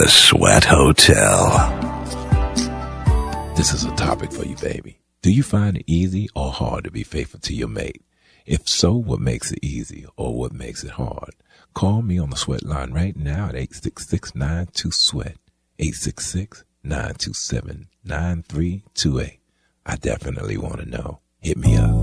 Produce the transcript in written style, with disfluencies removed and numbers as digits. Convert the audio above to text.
The Sweat Hotel. This is a topic for you, baby. Do you find it easy or hard to be faithful to your mate? If so, what makes it easy or what makes it hard? Call me on the Sweat line right now at 866-92-SWEAT, 866-927-9328. I definitely want to know. Hit me up.